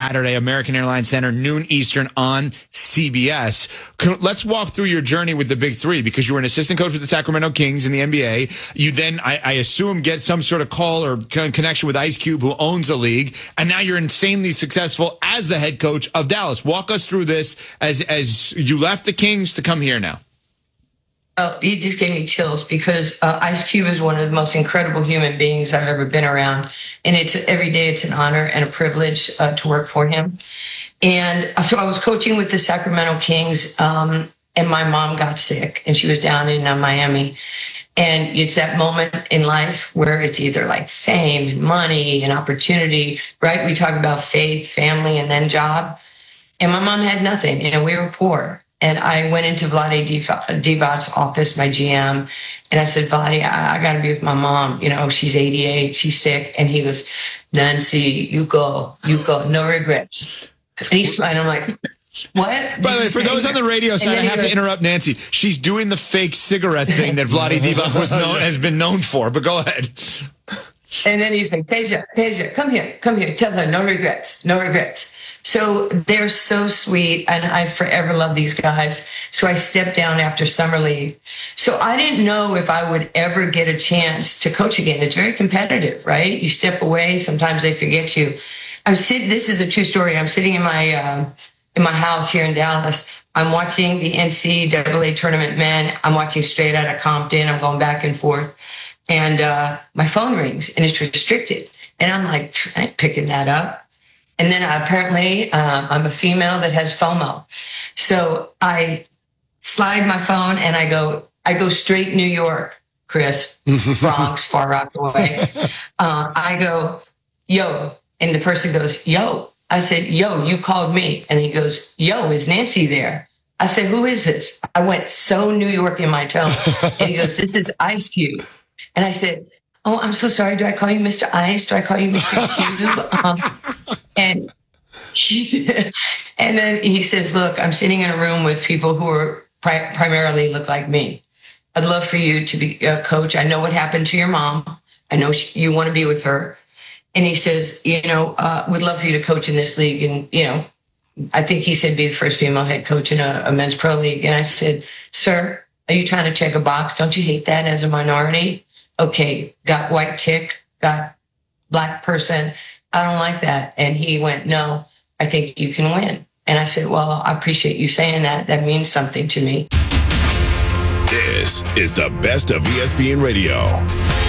Saturday, American Airlines Center, noon Eastern on CBS. Let's walk through your journey with the Big Three, because you were an assistant coach with the Sacramento Kings in the NBA. You then, I assume, get some sort of call or connection with Ice Cube, who owns a league, and now you're insanely successful as the head coach of Dallas. Walk us through this as you left the Kings to come here now. Oh, you just gave me chills, because Ice Cube is one of the most incredible human beings I've ever been around. And every day it's an honor and a privilege to work for him. And so I was coaching with the Sacramento Kings, and my mom got sick, and she was down in Miami. And it's that moment in life where it's either like fame and money and opportunity, right? We talk about faith, family, and then job. And my mom had nothing. We were poor. And I went into Vlade Divac's office, my GM, and I said, Vlade, I got to be with my mom. She's 88, she's sick. And he goes, Nancy, you go, no regrets. And he smiled. I'm like, what? By the way, for those on the radio side, I have to interrupt Nancy. She's doing the fake cigarette thing that Vlade Divac has been known for, but go ahead. And then he's like, Peja, come here. Tell her, no regrets. So they're so sweet, and I forever love these guys. So I stepped down after summer league. So I didn't know if I would ever get a chance to coach again. It's very competitive, right? You step away, sometimes they forget you. This is a true story. I'm sitting in my house here in Dallas. I'm watching the NCAA tournament men. I'm watching Straight Outta Compton. I'm going back and forth. And my phone rings, and it's restricted. And I'm like, I ain't picking that up. And then apparently I'm a female that has FOMO. So I slide my phone and I go straight New York, Chris, Bronx, Far Rockaway. I go, yo. And the person goes, yo. I said, yo, you called me. And he goes, yo, is Nancy there? I said, who is this? I went so New York in my tone. And he goes, this is Ice Cube. And I said, oh, I'm so sorry. Do I call you Mr. Ice? Do I call you Mr. Cube? And then he says, look, I'm sitting in a room with people who are primarily look like me. I'd love for you to be a coach. I know what happened to your mom. I know you want to be with her. And he says, we'd love for you to coach in this league. And, I think he said be the first female head coach in a men's pro league. And I said, sir, are you trying to check a box? Don't you hate that as a minority? Okay, got white chick, got black person. I don't like that. And he went, no, I think you can win. And I said, well, I appreciate you saying that. That means something to me. This is the best of ESPN Radio.